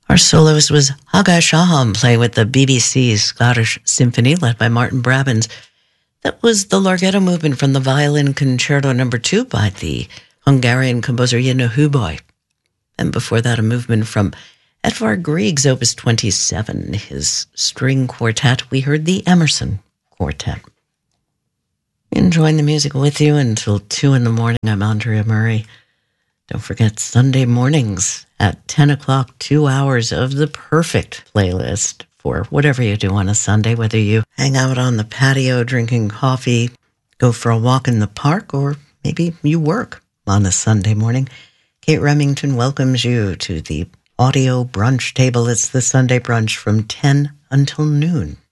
Our soloist was Hagai Shaham playing with the BBC's Scottish Symphony led by Martin Brabants. That was the Larghetto movement from the Violin Concerto No. 2 by the Hungarian composer Jenő Hubay. And before that, a movement from Edvard Grieg's Opus 27, his string quartet. We heard the Emerson Quartet. Enjoying the music with you until 2 in the morning. I'm Andrea Murray. Don't forget Sunday mornings at 10 o'clock, 2 hours of the perfect playlist for whatever you do on a Sunday, whether you hang out on the patio drinking coffee, go for a walk in the park, or maybe you work on a Sunday morning. Kate Remington welcomes you to the audio brunch table. It's the Sunday brunch from 10 until noon.